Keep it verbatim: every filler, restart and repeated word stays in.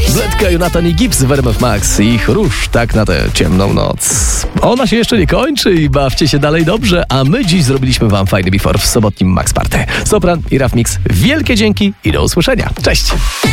Bledka, Jonathan i Gibbs w R M F Max. Ich róż tak na tę ciemną noc. Ona się jeszcze nie kończy i bawcie się dalej dobrze, a my dziś zrobiliśmy wam fajny before w sobotnim Max Party. Sopran i Raf Mix, wielkie dzięki i do usłyszenia. Cześć!